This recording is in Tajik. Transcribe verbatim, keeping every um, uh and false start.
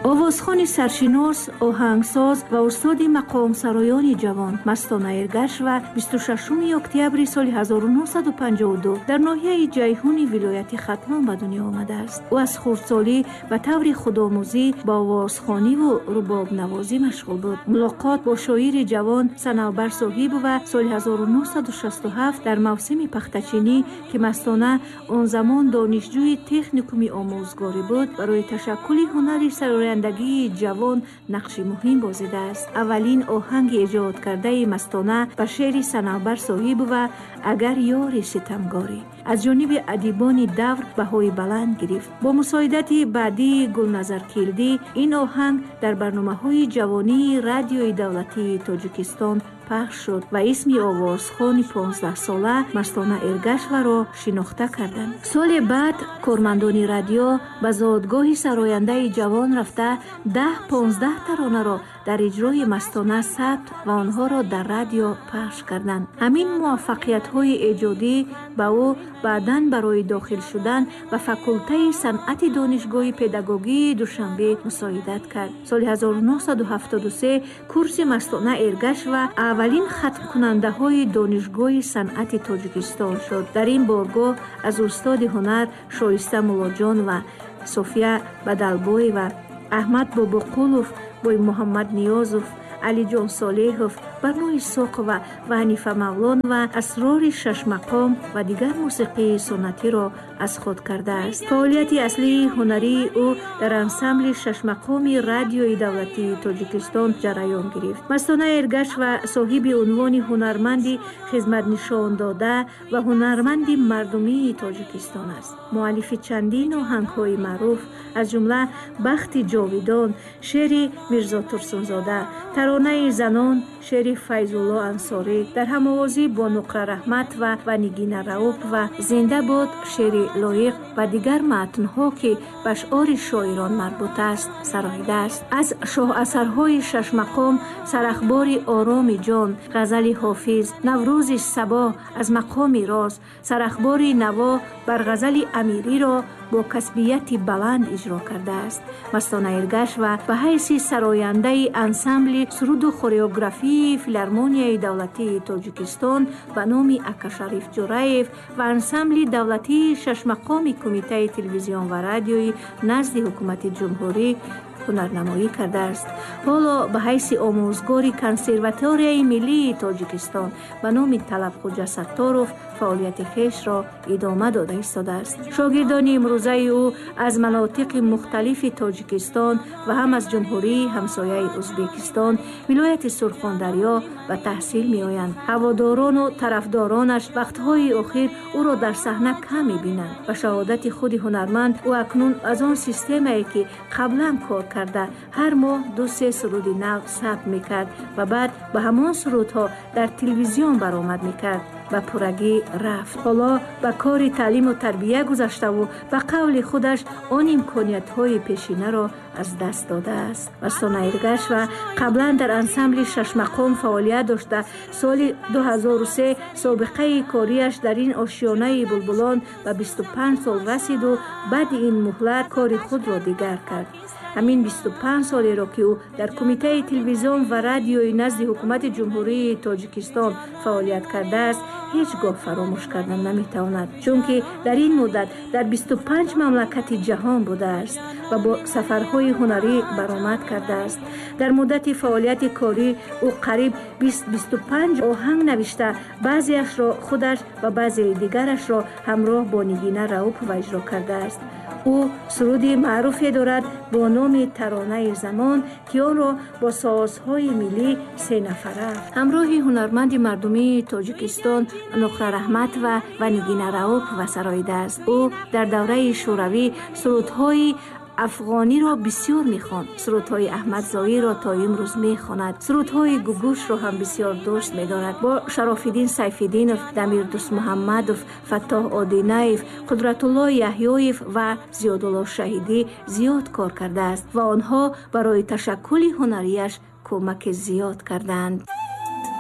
овозхони саршинос, оҳангсоз ва устоди мақомсароёни ҷавон Мастона Эргашва бисту шашуми октябри соли ҳазору нуҳсаду панҷоҳу ду дар ноҳияи Ҷайҳуни вилояти Хатлон ба дунё омадааст. ӯ аз хурдсолӣ ба таври худомӯзӣ ба овозхониву рубобнавозӣ машғул буд. мулоқот бо шоири ҷавон Санавбар Соҳибова соли ҳазору нуҳсаду шасту ҳафт дар мавсими пахтачинӣ ки Мастона он замон донишҷӯи техникуми омӯзгорӣ буд, барои ташаккули ҳунари сарояндагии ҷавон нақши муҳим бозидааст. аввалин оҳанги эҷодкардаи Мастона ба шеъри Санавбар Соҳибова «Агар ёри ситамгорӣ» аз ҷониби адибони давр баҳои баланд гирифт. бо мусоидати баъдии Гулназаркилдӣ ин оҳанг дар барномаҳои ҷавонии радиои давлатии Тоҷикистон пахш шуд ва исми овозхони понздаҳсола Мастона Эргашваро шинохта карданд. соли баъд кормандони радио ба зодгоҳи сарояндаи ҷавон рафта даҳ понздаҳ таронаро дар иҷрои Мастона сабт ва онҳоро дар радио пахш карданд. ҳамин муваффақиятҳои эҷодӣ ба ӯ баъдан барои дохил шудан ба факултаи санъати донишгоҳи педагогии Душанбе мусоидат кард. соли ҳазору нуҳсаду ҳафтоду се курси Мастона Эргашва аввалин хатмкунандаҳои донишгоҳи санъати Тоҷикистон шуд. дар ин боргоҳ аз устоди ҳунар Шоиста Муллоҷон ва София Бадалбоева, Аҳмад Бобоқулов, Бой Муҳаммад Ниёзов, Алиҷон Солеҳов, Барно Исоқова ва Ҳанифа Мавлонова асрори шашмақом ва дигар мусиқии суннатиро аз худ кардааст. фаъолияти аслии ҳунарии ӯ дар ансамбли шашмақоми радиои давлатии Тоҷикистон ҷараён гирифт. Мастона Эргашва соҳиби унвони ҳунарманди хизматнишондода ва ҳунарманди мардумии Тоҷикистон аст. муаллифи чандин оҳангҳои маъруф, аз ҷумла Бахти ҷовидон, шеъри Мирзо Турсунзода, таронаи занон, шеъри Файзулло Ансорӣ, дар ҳамовозӣ бо Нуқра Раҳмат ва ва Нигина Раупова, Зинда бод шеъри лоиқ ва дигар матнҳо ки ба шуъори шоирон марбут аст сароидааст. аз шоҳасарҳои шашмақом Сарахбори ороми ҷон, ғазали Ҳофиз, Наврӯзи Сабо аз мақоми роз, Сарахбори наво бар ғазали Амириро бо касбияти баланд иҷро кардааст. Мастона Эргашва ба ҳайси сарояндаи ансамбли суруду хореографии филармонияи давлатии Тоҷикистон ба номи Акашариф Ҷураев ва ансамбли давлатии шашмақоми Кумитаи телевизион ва радиои назди ҳукумати ҷумҳурӣ ҳунарнамоӣ кардааст. ҳоло ба ҳайси омӯзгори консерваторияи миллии Тоҷикистон ба номи Талабхоҷа Сатторов фаъолияти хешро идома дода истодааст. шогирдони имрӯзаи ӯ аз манотиқи мухталифи Тоҷикистон ва ҳам аз ҷумҳурии ҳамсояи Ӯзбекистон, вилояти Сурхондарё ба таҳсил меоянд. ҳаводорону тарафдоронаш вақтҳои охир ӯро дар саҳна кам мебинанд. ба шаҳодати худи ҳунарманд, ӯ акнун аз он системае ки қаблан кор карда ҳар моҳ ду-се суруди нав сабт мекард ва баъд ба ҳамон сурудҳо дар телевизион баромад мекард, ба пуррагӣ рафт. ҳоло ба кори таълиму тарбия гузаштаву ба қавли худаш он имкониятҳои пешинаро аз даст додааст. Мастона Эргашва қаблан дар ансамбли шашмақом фаъолият дошта, соли ду ҳазору се собиқаи кориаш дар ин ошиёнаи булбулон ба бисту панҷ сол расиду баъди ин муҳлат кори худро дигар кард. ҳамин бисту панҷ солеро ки ӯ дар Кумитаи телевизион ва радиои назди ҳукумати ҷумҳурии Тоҷикистон фаъолият кардааст, ҳеҷ гоҳ фаромӯш кардан наметавонад, чунки дар ин муддат дар бисту панҷ мамлакати ҷаҳон будааст ва бо сафарҳои ҳунарӣ баромад кардааст. дар муддати фаъолияти корӣ ӯ қариб бист - бисту панҷ оҳанг навишта, баъзеашро худаш ва баъзеи дигарашро ҳамроҳ бо Нигина Раупова иҷро кардааст. ӯ суруди маъруфе дорад бо номи Таронаи замон ки онро бо созҳои миллӣ сенафара ҳамроҳи ҳунарманди мардумии Тоҷикистон Нуқра Раҳматова ва Нигина Раупова сароидааст. ӯ дар давраи шӯравӣ сурудҳои афғониро бисёр мехонд, сурудҳои Аҳмадзоиро то имрӯз мехонад, сурудҳои Гугушро ҳам бисёр дӯст медорад. бо Шарофиддин Сайфиддинов, Дамир Дӯстмуҳаммадов, Фаттоҳ Одинаев, Қудратулло Яҳёев ва Зиёдулло Шаҳидӣ зиёд кор кардааст ва онҳо барои ташаккули ҳунарияш кӯмаки зиёд карданд.